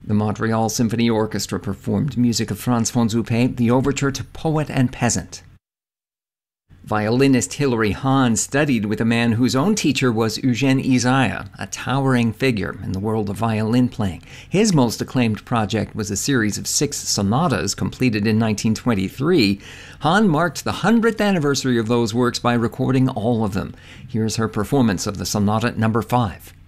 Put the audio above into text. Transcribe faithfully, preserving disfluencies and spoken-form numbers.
The Montreal Symphony Orchestra performed music of Franz von Suppé, the overture to Poet and Peasant. Violinist Hilary Hahn studied with a man whose own teacher was Eugène Ysaÿe, a towering figure in the world of violin playing. His most acclaimed project was a series of six sonatas completed in nineteen twenty-three. Hahn marked the hundredth anniversary of those works by recording all of them. Here's her performance of the Sonata Number five.